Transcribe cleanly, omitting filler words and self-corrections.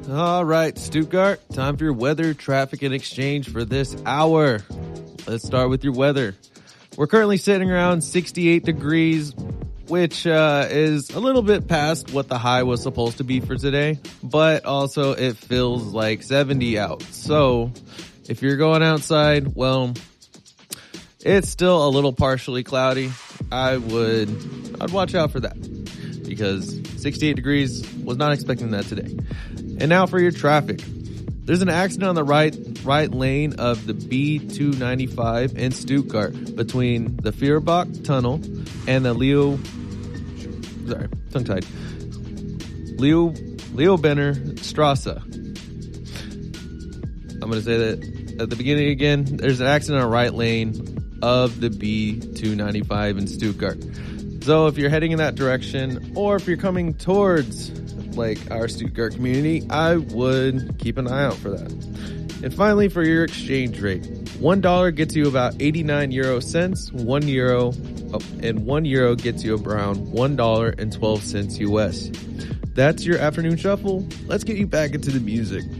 All right, Stuttgart, time for your weather, traffic, and exchange for this hour. Let's start with your weather. We're currently sitting around 68 degrees, which is a little bit past what the high was supposed to be for today, but also it feels like 70 out. So if you're going outside, well, it's still a little partially cloudy. I'd watch out for that because 68 degrees, was not expecting that today. And now for your traffic. There's an accident on the right lane of the B295 in Stuttgart between the Feuerbach Tunnel and the Leobenner Strasse. I'm going to say that at the beginning again. There's an accident on the right lane of the B295 in Stuttgart. So if you're heading in that direction, or if you're coming towards like our Stuttgart community, I would keep an eye out for that. And finally, for your exchange rate, $1 gets you about 89 euro cents, and €1 gets you around $1.12 US. That's your afternoon shuffle. Let's get you back into the music.